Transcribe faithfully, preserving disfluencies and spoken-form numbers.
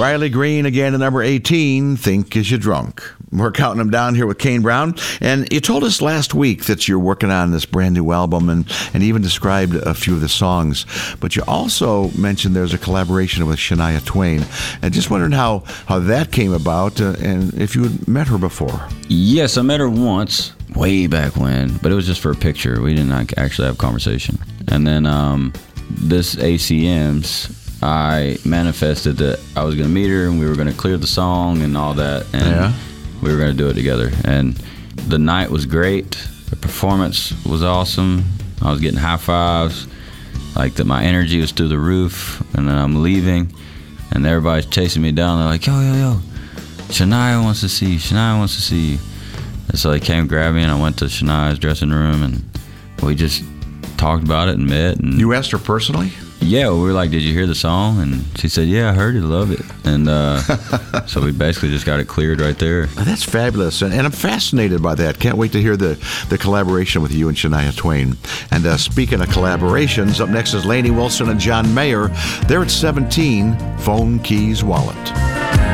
Riley Green again at number eighteen, Think Is You Drunk. We're counting them down here with Kane Brown. And you told us last week that you're working on this brand new album and, and even described a few of the songs. But you also mentioned there's a collaboration with Shania Twain. And just wondering how, how that came about uh, and if you had met her before. Yes, I met her once, way back when, but it was just for a picture. We didn't like, actually have a conversation. And then um, this A C Ms, I manifested that I was going to meet her and we were going to clear the song and all that. And yeah. we were going to do it together. And the night was great. The performance was awesome. I was getting high fives. Like that, my energy was through the roof. And then I'm leaving and everybody's chasing me down. They're like, yo, yo, yo, Shania wants to see you. Shania wants to see you. And so they came grab me and I went to Shania's dressing room and we just talked about it and met. And you asked her personally? Yeah, we were like, did you hear the song? And she said, yeah, I heard it, love it. And uh, so we basically just got it cleared right there. That's fabulous. And, and I'm fascinated by that. Can't wait to hear the, the collaboration with you and Shania Twain. And uh, speaking of collaborations, up next is Lainey Wilson and John Mayer. They're at seventeen, Phone Keys Wallet.